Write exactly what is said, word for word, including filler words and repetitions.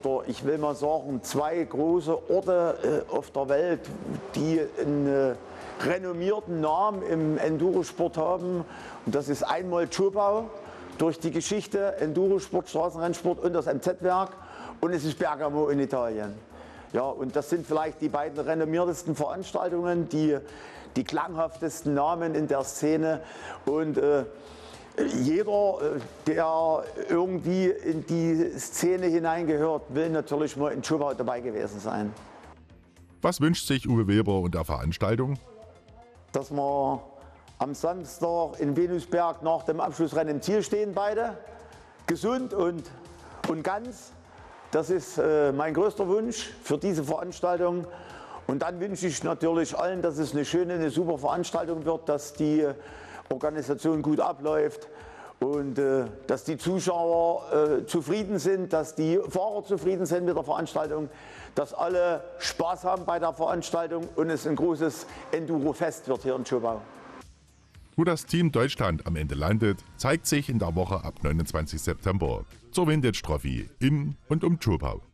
Ich will mal sagen, zwei große Orte äh, auf der Welt, die einen äh, renommierten Namen im Endurosport haben. Und das ist einmal Zschopau durch die Geschichte, Endurosport, Straßenrennsport und das M Z-Werk. Und es ist Bergamo in Italien. Ja, und das sind vielleicht die beiden renommiertesten Veranstaltungen, die, die klanghaftesten Namen in der Szene. Und äh, jeder, der irgendwie in die Szene hineingehört, will natürlich mal in Zschopau dabei gewesen sein. Was wünscht sich Uwe Weber und der Veranstaltung? Dass wir am Samstag in Venusberg nach dem Abschlussrennen im Ziel stehen, beide. Gesund und, und ganz. Das ist äh, mein größter Wunsch für diese Veranstaltung. Und dann wünsche ich natürlich allen, dass es eine schöne, eine super Veranstaltung wird, dass die Organisation gut abläuft und äh, dass die Zuschauer äh, zufrieden sind, dass die Fahrer zufrieden sind mit der Veranstaltung, dass alle Spaß haben bei der Veranstaltung und es ein großes Enduro-Fest wird hier in Zschopau. Wo das Team Deutschland am Ende landet, zeigt sich in der Woche ab neunundzwanzigsten September zur Vintage Trophy in und um Zschopau.